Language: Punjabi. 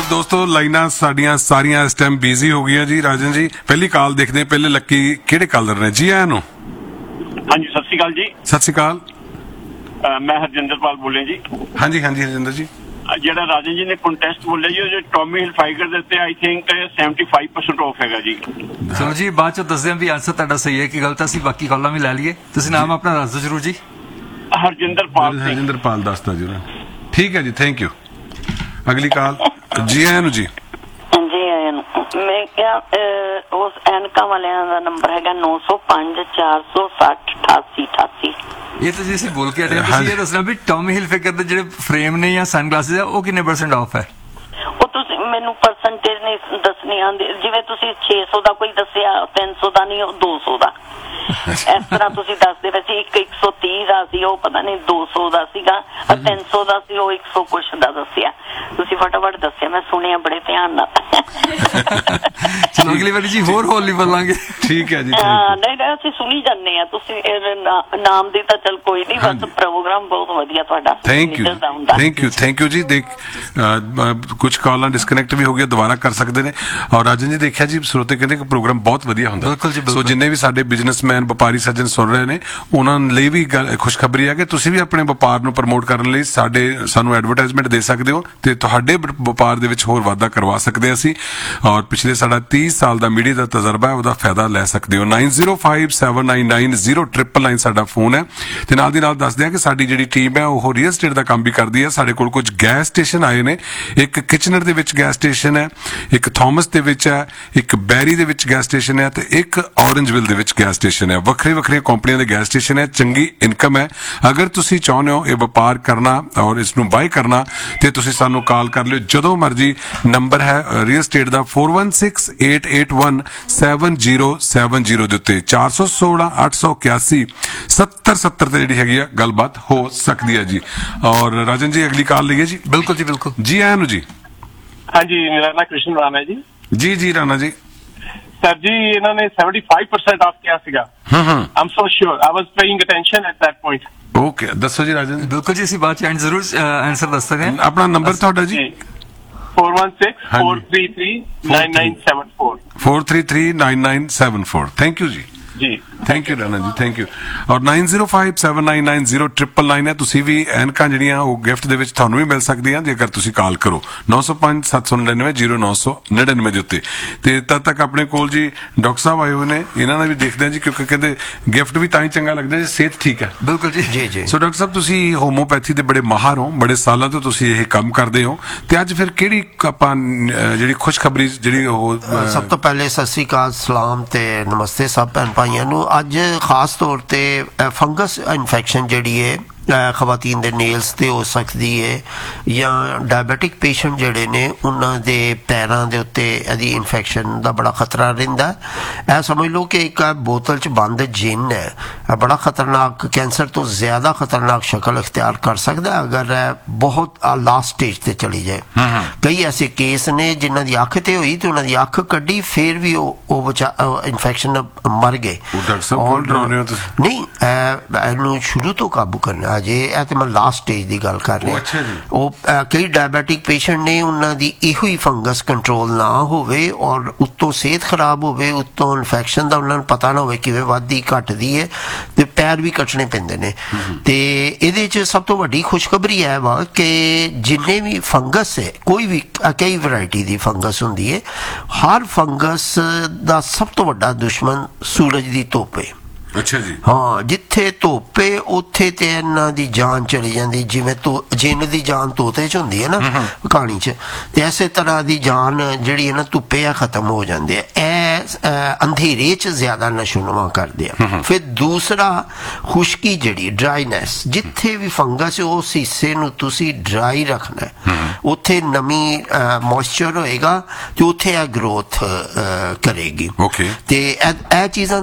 ਦੋਸਤੋ ਲਾਈਨਾਂ ਸਾਡੀਆਂ ਸਾਰੀਆਂ ਇਸ ਟਾਈਮ ਬਿਜ਼ੀ ਹੋ ਗਈਆਂ ਜੀ। ਰਾਜਨ ਜੀ ਪਹਿਲੀ ਕਾਲ ਦੇਖਦੇ ਹਾਂ, ਪਹਿਲੇ ਲੱਕੀ ਕਿਹੜੇ ਕਾਲਰ ਨੇ ਜੀ? ਆਇਆਂ ਨੂੰ। ਹਾਂਜੀ ਸਤਿ ਸ਼੍ਰੀ ਅਕਾਲ ਜੀ। ਸਤਿ ਸ਼੍ਰੀ ਅਕਾਲ। ਮੈਂ ਹਰਜਿੰਦਰਪਾਲ ਬੋਲਿਆ ਜੀ। ਹਾਂਜੀ ਹਾਂਜੀ ਹਰਜਿੰਦਰ ਜੀ। ਜਿਹੜਾ ਰਾਜਨ ਜੀ ਨੇ ਕੰਟੈਸਟ ਬੋਲਿਆ ਜੀ, ਉਹ ਟੌਮੀ ਹਿਲਫਾਈਗਰ ਦੇ ਉੱਤੇ ਆਈ ਥਿੰਕ 75% ਆਫ ਹੈਗਾ ਜੀ। ਚਲੋ ਜੀ ਬਾਅਦ ਚ ਦੱਸਦੇ ਹਾਂ ਵੀ ਆਂਸਰ ਤੁਹਾਡਾ ਸਹੀ ਹੈ ਕਿ ਗਲਤ। ਅਸੀਂ ਬਾਕੀ ਕਾਲਾਂ ਵੀ ਲੈ ਲਈਏ। ਤੁਸੀਂ ਨਾਮ ਆਪਣਾ ਦੱਸ ਦਿਓ ਜਰੂਰ ਜੀ। ਹਰਜਿੰਦਰਪਾਲ ਦੱਸਦਾ ਜੀ। ਠੀਕ ਹੈ ਜੀ, ਥੈਂਕ ਯੂ। ਅਗਲੀ ਕਾਲ ਜੀ। ਆਇਆਂ ਨੂੰ ਜੀ। ਜੀ ਆਇਆਂ ਨੂੰ। ਮੈਂ ਕਿਹਾ ਉਸ ਐਨਕਾਂ ਵਾਲਿਆਂ ਦਾ ਨੰਬਰ ਹੈਗਾ 905 460 8888। ਇਹ ਤਾਂ ਜੀ ਅਸੀਂ ਬੋਲ ਕੇ ਹਟੇ। ਤੁਸੀਂ ਇਹ ਦੱਸਣਾ ਵੀ ਟੌਮੀ ਹਿਲਫਿਗਰ ਦੇ ਜਿਹੜੇ ਫਰੇਮ ਨੇ ਜਾਂ ਸਨਗਲਾਸਿਸ ਆ ਉਹ ਕਿੰਨੇ % ਆਫ ਹੈ? ਉਹ ਤੁਸੀਂ ਮੈਨੂੰ ਪਰਸੈਂਟੇਜ ਨਹੀਂ ਦੱਸਣੀ ਆਉਂਦੀ। ਜਿਵੇਂ ਤੁਸੀਂ 600 ਦਾ ਕੋਈ ਦੱਸਿਆ, 300 ਦਾ ਨਹੀਂ, ਉਹ 200 ਦਾ। ਇਸ ਤਰ੍ਹਾਂ ਤੁਸੀਂ ਦੱਸਦੇ ਵੈਸੇ 130 ਦਾ ਸੀ, ਉਹ ਪਤਾ ਨਹੀਂ 200 ਦਾ ਸੀਗਾ, 300 ਦਾ ਸੀ, ਉਹ 100 ਕੁਛ ਦਾ ਦੱਸਿਆ। ਤੁਸੀਂ ਫਟਾਫਟ ਦੱਸਿਆ, ਮੈਂ ਸੁਣਿਆ ਬੜੇ ਧਿਆਨ ਨਾਲ। ਚਲੋ ਅਗਲੀ ਵਾਰੀ ਜੀ ਹੋਰ ਹੌਲੀ ਬੋਲਾਂਗੇ। ਠੀਕ ਹੈ ਜੀ। ਨਹੀਂ ਨਹੀਂ ਅਸੀਂ ਸੁਣੀ ਜਾਂਦੇ ਆ। ਤੁਸੀਂ ਨਾਮ ਦੀ ਤਾਂ ਚਲ ਕੋਈ ਨਹੀਂ, ਬਸ ਪ੍ਰੋਗਰਾਮ ਬਹੁਤ ਵਧੀਆ ਤੁਹਾਡਾ। ਥੈਂਕ ਯੂ ਜੀ। ਦੇਖ ਕੁਝ ਕਾਲਾਂ ਡਿਸਕਨੈਕਟ ਵੀ ਹੋ ਗਈਆਂ, ਦੁਬਾਰਾ ਕਰ ਸਕਦੇ ਨੇ। ਔਰ ਰਾਜਨ ਜੀ ਦੇਖਿਆ ਜੀ, ਸਰੋਤੇ ਕਹਿੰਦੇ ਕਿ ਪ੍ਰੋਗਰਾਮ ਬਹੁਤ ਵਧੀਆ ਹੁੰਦਾ। ਬਿਲਕੁਲ ਜੀ। ਸੋ ਜਿੰਨੇ ਵੀ ਸਾਡੇ ਬਿਜ਼ਨਸਮੈਨ ਵਪਾਰੀ ਸੱਜਣ ਸੁਣ ਰਹੇ ਨੇ, ਉਹਨਾਂ ਲਈ ਵੀ ਖੁਸ਼ਖਬਰੀ ਹੈ ਕਿ ਤੁਸੀਂ ਵੀ ਆਪਣੇ ਵਪਾਰ ਨੂੰ ਪ੍ਰਮੋਟ ਕਰਨ ਲਈ ਸਾਨੂੰ ਐਡਵਰਟਾਈਜ਼ਮੈਂਟ ਦੇ ਸਕਦੇ ਹੋ ਤੇ ਤੁਹਾਡੇ ਵਪਾਰ ਦੇ ਵਿੱਚ ਹੋਰ ਵਾਧਾ ਕਰਵਾ ਸਕਦੇ ਹਾਂ ਅਸੀਂ। ਔਰ ਪਿਛਲੇ ਸਾਡਾ 30 ਸਾਲ ਦਾ ਮੀਡੀਆ ਦਾ ਤਜਰਬਾ ਹੈ, ਉਹਦਾ ਫਾਇਦਾ ਲੈ ਸਕਦੇ ਹੋ। 9057990999 ਸਾਡਾ ਫੋਨ ਹੈ। ਤੇ ਨਾਲ ਦੀ ਨਾਲ ਦੱਸਦੇ ਹਾਂ ਕਿ ਸਾਡੀ ਜਿਹੜੀ ਟੀਮ ਹੈ ਉਹ ਰੀਅਲ ਸਟੇਟ ਦਾ ਕੰਮ ਵੀ ਕਰਦੀ ਹੈ। ਸਾਡੇ ਕੋਲ ਕੁਝ ਗੈਸ ਸਟੇਸ਼ਨ ਆਏ ਨੇ। ਇੱਕ ਕਿਚਨਰ ਦੇ ਵਿੱਚ ਗੈਸ ਸਟੇਸ਼ਨ ਹੈ, ਇੱਕ ਥਾਮਸ ਦੇ ਵਿੱਚ ਹੈ, ਇੱਕ ਬੈਰੀ ਦੇ ਵਿੱਚ ਗੈਸ ਸਟੇਸ਼ਨ ਹੈ ਤੇ ਇੱਕ ਔਰੰਜਵਿਲ ਦੇ ਵਿੱਚ ਗੈਸ ਸਟੇਸ਼ਨ ਹੈ। ਵੱਖਰੀਆਂ ਕੰਪਨੀਆਂ ਦੇ ਗੈਸ ਸਟੇਸ਼ਨ ਹੈ। ਚੰਗੀ ਇਨਕਮ ਹੈ। ਅਗਰ ਤੁਸੀਂ ਚਾਹੁੰਦੇ ਹੋ ਇਹ ਵਪਾਰ ਕਰਨਾ ਔਰ ਇਸ ਨੂੰ ਬਾਏ ਕਰਨਾ ਤੇ ਤੁਸੀਂ ਸਾਨੂੰ ਕਾਲ ਕਰ ਲਿਓ ਜਦੋਂ ਮਰਜੀ। ਨੰਬਰ ਹੈ ਰੀਅਲ ਸਟੇਟ ਦਾ 4168817070 ਦੇ ਉੱਤੇ 416 881 7070 ਤੇ ਜਿਹੜੀ ਹੈਗੀ ਆ ਗੱਲਬਾਤ ਹੋ ਸਕਦੀ ਹੈ ਜੀ। ਔਰ ਰਾਜਨ ਜੀ ਅਗਲੀ ਕਾਲ ਲਈਏ ਜੀ। ਬਿਲਕੁਲ ਜੀ ਬਿਲਕੁਲ ਜੀ। ਆਇਆਂ ਨੂੰ ਜੀ। ਹਾਂਜੀ ਮੇਰਾ ਨਾਮ ਕ੍ਰਿਸ਼ਨ ਰਾਣਾ ਹੈ ਜੀ। ਜੀ ਰਾਣਾ ਜੀ। ਸਰ ਜੀ ਇਹਨਾਂ ਨੇ 75% ਆਫ ਕਿਹਾ ਸੀਗਾ। I'm so sure. I was paying attention at that point. Okay ਦੱਸੋ ਜੀ ਰਾਜਨ। ਬਿਲਕੁਲ ਜੀ ਅਸੀਂ ਬਾਅਦ ਚ ਜ਼ਰੂਰ ਆਨਸਰ ਦੱਸ ਸਕਦੇ ਹਾਂ। ਆਪਣਾ ਨੰਬਰ ਤੁਹਾਡਾ ਜੀ? 4164339974 4339974। ਥੈਂਕ ਯੂ ਜੀ। Thank you Rana ji, thank you. ਔਰ 9057990999 ਹੈ। ਤੁਸੀਂ ਵੀ ਐਨਕਾਂ ਜਿਹੜੀਆਂ ਉਹ ਗਿਫਟ ਦੇ ਵਿੱਚ ਤੁਹਾਨੂੰ ਵੀ ਮਿਲ ਸਕਦੀਆਂ ਜੇਕਰ ਤੁਸੀਂ ਕਾਲ ਕਰੋ 9057990999 ਦੇ ਉੱਤੇ। ਤੇ ਤਦ ਤੱਕ ਆਪਣੇ ਕੋਲ ਜੀ ਡਾਕਟਰ ਸਾਹਿਬ ਆਏ ਹੋਏ ਨੇ, ਇਹਨਾਂ ਨਾਲ ਵੀ ਦੇਖਦੇ ਹਾਂ ਜੀ, ਕਿਉਂਕਿ ਕਹਿੰਦੇ ਗਿਫਟ ਵੀ ਤਾਂ ਹੀ ਚੰਗਾ ਲੱਗਦਾ ਜੇ ਸਿਹਤ ਠੀਕ ਹੈ। ਬਿਲਕੁਲ ਜੀ ਜੀ। ਸੋ ਡਾਕਟਰ ਸਾਹਿਬ ਤੁਸੀਂ ਹੋਮੋਪੈਥੀ ਦੇ ਬੜੇ ਮਾਹਰ ਹੋ, ਬੜੇ ਸਾਲਾਂ ਤੋਂ ਤੁਸੀਂ ਇਹ ਕੰਮ ਕਰਦੇ ਹੋ ਤੇ ਅੱਜ ਫਿਰ ਕਿਹੜੀ ਆਪਾਂ ਜਿਹੜੀ ਖੁਸ਼ਖਬਰੀ ਜਿਹੜੀ ਉਹ ਸਭ ਤੋਂ ਪਹਿਲੇ ਸਤਿ ਸ੍ਰੀ ਅਕਾਲ, ਸਲਾਮ ਤੇ ਨਮਸਤੇ ਸਭ ਭੈਣ ਭਾਈਆਂ ਨੂੰ। ਅੱਜ ਖਾਸ ਤੌਰ ਤੇ ਫੰਗਸ ਇਨਫੈਕਸ਼ਨ ਜਿਹੜੀ ਹੈ ਖਵਾਤੀਨ ਦੇ ਨੇਲਸ ਤੇ ਹੋ ਸਕਦੀ ਹੈ, ਜਾਂ ਡਾਇਬੈਟਿਕ ਪੇਸ਼ੈਂਟ ਜਿਹੜੇ ਨੇ ਉਹਨਾਂ ਦੇ ਪੈਰਾਂ ਦੇ ਉੱਤੇ ਇਹਦੀ ਇਨਫੈਕਸ਼ਨ ਦਾ ਬੜਾ ਖਤਰਾ ਰਹਿੰਦਾ। ਇਹ ਸਮਝ ਲਓ ਕਿ ਇੱਕ ਬੋਤਲ 'ਚ ਬੰਦ ਜਿੰਨ ਹੈ, ਬੜਾ ਖਤਰਨਾਕ, ਕੈਂਸਰ ਤੋਂ ਜ਼ਿਆਦਾ ਖਤਰਨਾਕ ਸ਼ਕਲ ਇਖਤਿਆਰ ਕਰ ਸਕਦਾ ਅਗਰ ਬਹੁਤ ਲਾਸਟ ਸਟੇਜ ਤੇ ਚਲੀ ਜਾਏ। ਕਈ ਐਸੇ ਕੇਸ ਨੇ ਜਿਨ੍ਹਾਂ ਦੀ ਅੱਖ ਤੇ ਹੋਈ ਤੇ ਉਹਨਾਂ ਦੀ ਅੱਖ ਕੱਢੀ, ਫਿਰ ਵੀ ਉਹ ਇਨਫੈਕਸ਼ਨ ਮਰ ਗਏ। ਨਹੀਂ, ਇਹਨੂੰ ਸ਼ੁਰੂ ਤੋਂ ਕਾਬੂ ਕਰਨਾ ਅਜੇ, ਇਹ ਤੇ ਮੈਂ ਲਾਸਟ ਸਟੇਜ ਦੀ ਗੱਲ ਕਰ ਰਿਹਾ। ਉਹ ਕਈ ਡਾਇਬੈਟਿਕ ਪੇਸ਼ੈਂਟ ਨੇ, ਉਹਨਾਂ ਦੀ ਇਹੋ ਹੀ ਫੰਗਸ ਕੰਟਰੋਲ ਨਾ ਹੋਵੇ ਔਰ ਉੱਤੋਂ ਸਿਹਤ ਖਰਾਬ ਹੋਵੇ, ਉੱਤੋਂ ਇਨਫੈਕਸ਼ਨ ਦਾ ਉਹਨਾਂ ਨੂੰ ਪਤਾ ਨਾ ਹੋਵੇ ਕਿਵੇਂ ਵੱਧਦੀ ਘਟਦੀ ਹੈ ਤੇ ਪੈਰ ਵੀ ਕੱਟਣੇ ਪੈਂਦੇ ਨੇ। ਤੇ ਇਹਦੇ 'ਚ ਸਭ ਤੋਂ ਵੱਡੀ ਖੁਸ਼ਖਬਰੀ ਹੈ ਵਾ ਕਿ ਜਿੰਨੇ ਵੀ ਫੰਗਸ ਹੈ, ਕੋਈ ਵੀ ਕਈ ਵੈਰਾਈਟੀ ਦੀ ਫੰਗਸ ਹੁੰਦੀ ਹੈ, ਹਰ ਫੰਗਸ ਦਾ ਸਭ ਤੋਂ ਵੱਡਾ ਦੁਸ਼ਮਣ ਸੂਰਜ ਦੀ ਧੁੱਪ ਹੈ। ਅੱਛਾ ਜੀ। ਹਾਂ, ਜਿੱਥੇ ਧੁੱਪ ਹੈ ਉੱਥੇ ਤੇ ਇਹਨਾਂ ਦੀ ਜਾਨ ਚਲੀ ਜਾਂਦੀ। ਜਿਵੇਂ ਜਿੰਨ ਦੀ ਜਾਨ ਤੋਤੇ 'ਚ ਹੁੰਦੀ ਹੈ ਨਾ ਕਹਾਣੀ 'ਚ, ਤੇ ਇਸੇ ਤਰ੍ਹਾਂ ਦੀ ਜਾਨ ਜਿਹੜੀ ਹੈ ਨਾ ਧੁੱਪੇ ਆ ਖਤਮ ਹੋ ਜਾਂਦੀ ਹੈ। ਇਹ ਅੰਧੇਰੇ 'ਚ ਜ਼ਿਆਦਾ ਨਸ਼ੋਨੁਮਾ ਕਰਦੇ ਆ। ਫਿਰ ਦੂਸਰਾ ਖੁਸ਼ਕੀ ਜਿਹੜੀ ਡਰਾਈਨੈਸ, ਜਿੱਥੇ ਵੀ ਫੰਗਸ ਉਸ ਹਿੱਸੇ ਨੂੰ ਤੁਸੀਂ ਡਰਾਈ ਰੱਖਣਾ, ਉੱਥੇ ਨਮੀ ਮੋਇਸਚਰ ਹੋਏਗਾ ਤੇ ਉੱਥੇ ਇਹ ਗਰੋਥ ਕਰੇਗੀ। ਤੇ ਇਹ ਚੀਜ਼ਾਂ